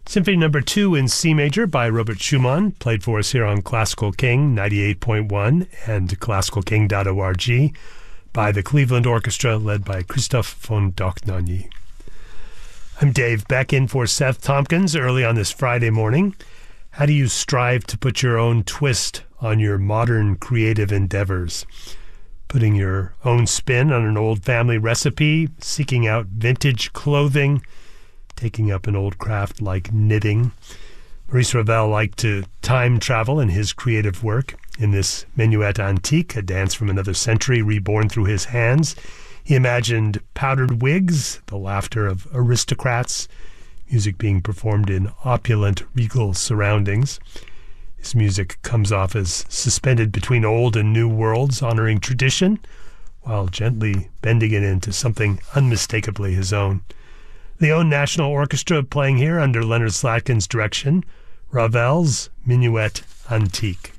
Symphony Number 2 in C major by Robert Schumann, played for us here on Classical King 98.1 and classicalking.org by the Cleveland Orchestra, led by Christoph von Dohnanyi. I'm Dave Beck, in for Seth Tompkins early on this Friday morning. How do you strive to put your own twist on your modern creative endeavors? Putting your own spin on an old family recipe, seeking out vintage clothing, taking up an old craft like knitting. Maurice Ravel liked to time travel in his creative work. In this Minuet Antique, a dance from another century reborn through his hands, he imagined powdered wigs, the laughter of aristocrats, music being performed in opulent, regal surroundings. His music comes off as suspended between old and new worlds, honoring tradition, while gently bending it into something unmistakably his own. The Lyon National Orchestra playing here under Leonard Slatkin's direction, Ravel's Minuet Antique.